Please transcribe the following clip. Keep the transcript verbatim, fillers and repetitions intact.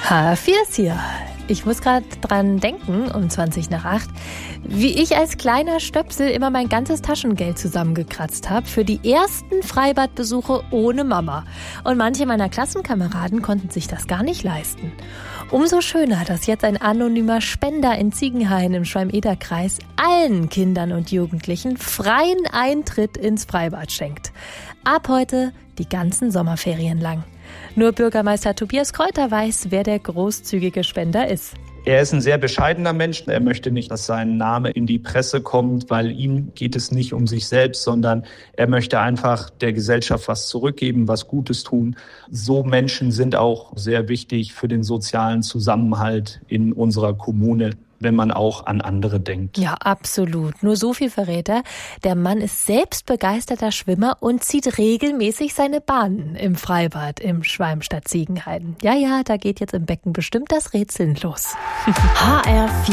H vier ist hier. Ich muss gerade dran denken, um zwanzig nach acht, wie ich als kleiner Stöpsel immer mein ganzes Taschengeld zusammengekratzt habe für die ersten Freibadbesuche ohne Mama. Und manche meiner Klassenkameraden konnten sich das gar nicht leisten. Umso schöner, dass jetzt ein anonymer Spender in Ziegenhain im Schwalm-Eder-Kreis allen Kindern und Jugendlichen freien Eintritt ins Freibad schenkt. Ab heute die ganzen Sommerferien lang. Nur Bürgermeister Tobias Kreuter weiß, wer der großzügige Spender ist. Er ist ein sehr bescheidener Mensch. Er möchte nicht, dass sein Name in die Presse kommt, weil ihm geht es nicht um sich selbst, sondern er möchte einfach der Gesellschaft was zurückgeben, was Gutes tun. So Menschen sind auch sehr wichtig für den sozialen Zusammenhalt in unserer Kommune, wenn man auch an andere denkt. Ja, absolut. Nur so viel verrät er. Der Mann ist selbst begeisterter Schwimmer und zieht regelmäßig seine Bahnen im Freibad im Schwalm-Stadt Ziegenhain. Ja, ja, da geht jetzt im Becken bestimmt das Rätseln los. H R vier